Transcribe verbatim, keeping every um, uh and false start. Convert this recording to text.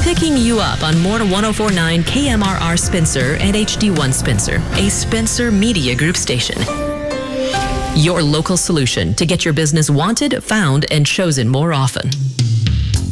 picking you up on more one oh four point nine K M R R Spencer and H D one Spencer, a Spencer Media Group station. Your local solution to get your business wanted, found, and chosen more often.